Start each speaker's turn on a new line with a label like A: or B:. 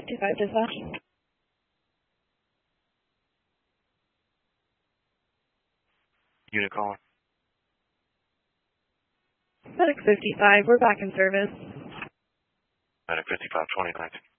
A: 55 dispatch.
B: Unit calling.
A: Medic 55, we're back in service.
B: Medic 55, 29.